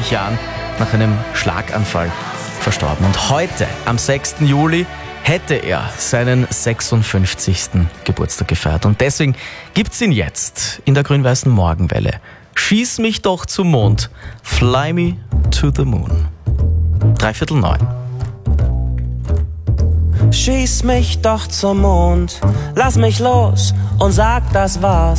Jahren nach einem Schlaganfall verstorben. Und heute, am 6. Juli, hätte er seinen 56. Geburtstag gefeiert. Und deswegen gibt's ihn jetzt in der grün-weißen Morgenwelle. Schieß mich doch zum Mond, fly me to the moon. 8:45. Schieß mich doch zum Mond, lass mich los und sag, das war's.